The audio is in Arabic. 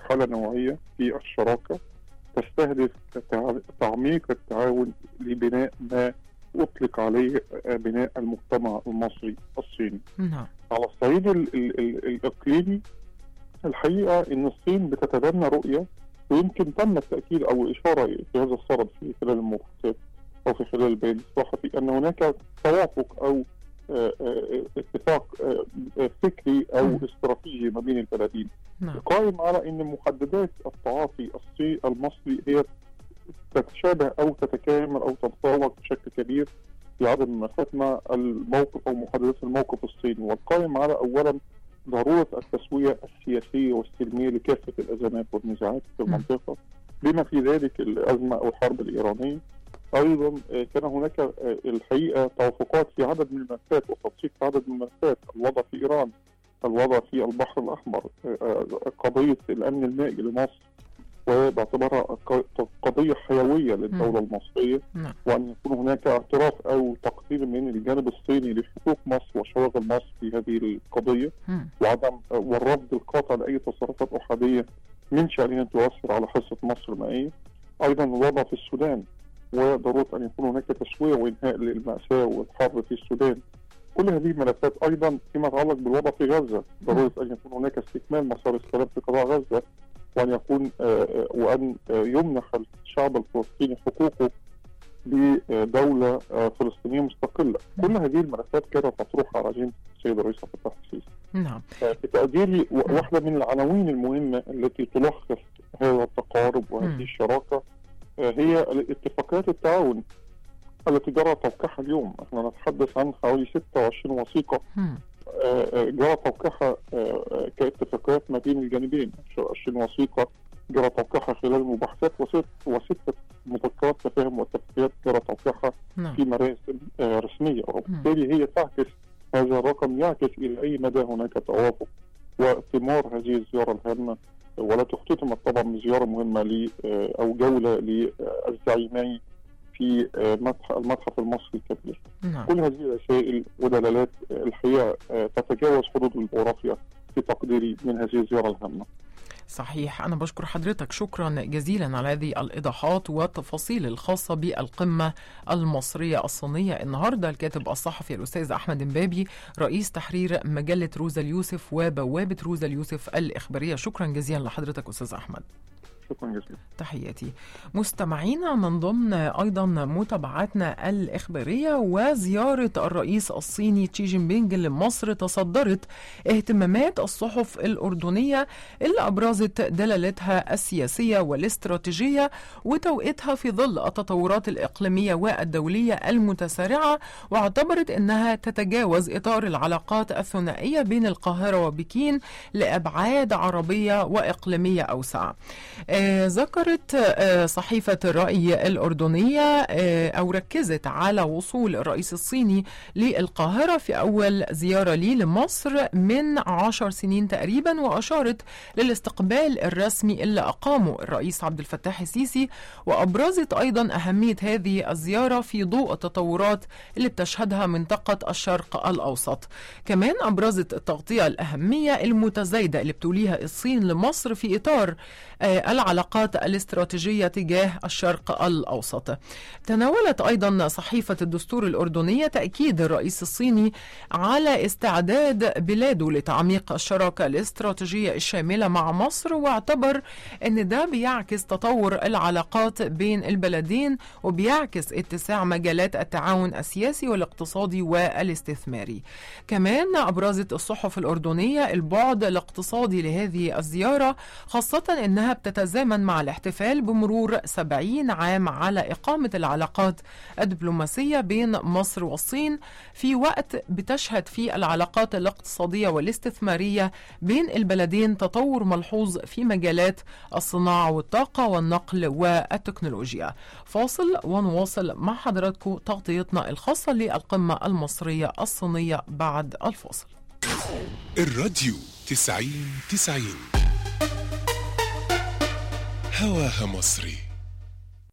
مرحلة نوعية في الشراكة تستهدف تعميق التعاون لبناء ما أطلق عليه بناء المجتمع المصري الصيني. على الصعيد الإقليمي الحقيقة إن الصين بتتبنى رؤية، ويمكن تم التأكيد أو الإشارة في هذا الصدد في خلال المباحثات أو في خلال البيان الصحفي، أن هناك توافق أو اتفاق فكري أو استراتيجي ما بين البلدين قائم على أن محددات التعاطي المصري هي تتشابه أو تتكامل أو تتطابق بشكل كبير في عدد من الملفات مع الموقف أو محددات الموقف الصيني، والقائم على أولا ضرورة التسوية السياسية والسلمية لكافة الأزمات والنزاعات في المنطقة بما في ذلك الأزمة أو الحرب الإيرانية. أيضا كان هناك الحقيقة توافقات في عدد من الملفات وتبسيط عدد من الملفات، الوضع في إيران، الوضع في البحر الأحمر، قضية الأمن المائي لمصر وباعتبارها قضية حيوية للدولة المصرية، وأن يكون هناك اعتراف أو تقدير من الجانب الصيني لحقوق مصر وشواغل مصر في هذه القضية، وعدم والرفض القاطع لأي تصرفات أحادية من شأنها تؤثر على حصة مصر المائية. أيضا الوضع في السودان وضرورة أن يكون هناك تسوية وإنهاء للمأساة والحرب في السودان. كل هذه الملفات. أيضا فيما يتعلق بالوضع في غزة ضرورة أن يكون هناك استكمال مسار السلام في قطاع غزة، وأن يمنح الشعب الفلسطيني حقوقه بدولة فلسطينية مستقلة. كل هذه الملفات كانت مطروحة على أجندة السيد الرئيس عبد الفتاح السيسي. نعم. بتقديري واحدة من العناوين المهمة التي تلخص هذا التقارب وهذه الشراكة هي اتفاقيات التعاون التي جرى توقيعها اليوم. احنا نتحدث عن حوالي 26 وثيقة جرى توقيعها كاتفاقيات ما بين الجانبين. 20 وثيقة جرى توقيعها خلال المباحثات، وستة مذكرات تفاهم واتفاقيات جرى توقيعها في مراسم رسمية، وبالتالي هي تعكس هذا الرقم، يعكس إلى أي مدى هناك توافق وثمار هذه الزيارة الهامة، ولا تختتم طبعا بزيارة مهمة أو جولة للزعيمين في المتحف المصري الكبير. كل هذه الرسائل ودلالات الحقيقة تتجاوز حدود الجغرافيا في تقديري من هذه الزيارة الهامة. صحيح. أنا بشكر حضرتك شكرا جزيلا على هذه الإيضاحات والتفاصيل الخاصة بالقمة المصرية الصينية النهاردة. الكاتب الصحفي الأستاذ أحمد إمبابي رئيس تحرير مجلة روزا اليوسف وبوابة روزا اليوسف الإخبارية. شكرا جزيلا لحضرتك أستاذ أحمد. شكرا جزيلا. تحياتي. مستمعينا، من ضمن أيضا متابعتنا الإخبارية وزيارة الرئيس الصيني شي جين بينج لمصر تصدرت اهتمامات الصحف الأردنية اللي أبرزت دلالتها السياسية والاستراتيجية وتوقيتها في ظل التطورات الإقليمية والدولية المتسارعة، واعتبرت أنها تتجاوز إطار العلاقات الثنائية بين القاهرة وبكين لأبعاد عربية وإقليمية أوسع. ذكرت صحيفة الرأي الأردنية أو ركزت على وصول الرئيس الصيني للقاهرة في أول زيارة لي لمصر من 10 سنين تقريبا، وأشارت للاستقبال الرسمي اللي أقامه الرئيس عبد الفتاح السيسي، وأبرزت أيضا أهمية هذه الزيارة في ضوء التطورات اللي بتشهدها منطقة الشرق الأوسط. كمان أبرزت التغطية الأهمية المتزايدة اللي بتوليها الصين لمصر في إطار العلاقات الاستراتيجية تجاه الشرق الأوسط. تناولت أيضا صحيفة الدستور الأردنية تأكيد الرئيس الصيني على استعداد بلاده لتعميق الشراكة الاستراتيجية الشاملة مع مصر، واعتبر أن ده بيعكس تطور العلاقات بين البلدين وبيعكس اتساع مجالات التعاون السياسي والاقتصادي والاستثماري. كمان أبرزت الصحف الأردنية البعد الاقتصادي لهذه الزيارة، خاصة أنها بتتزامن مع الاحتفال بمرور 70 عام على إقامة العلاقات الدبلوماسية بين مصر والصين، في وقت بتشهد فيه العلاقات الاقتصادية والاستثمارية بين البلدين تطور ملحوظ في مجالات الصناعة والطاقة والنقل والتكنولوجيا. فاصل ونواصل مع حضراتكم تغطيتنا الخاصة للقمة المصرية الصينية بعد الفاصل. الراديو 90 هواها مصري.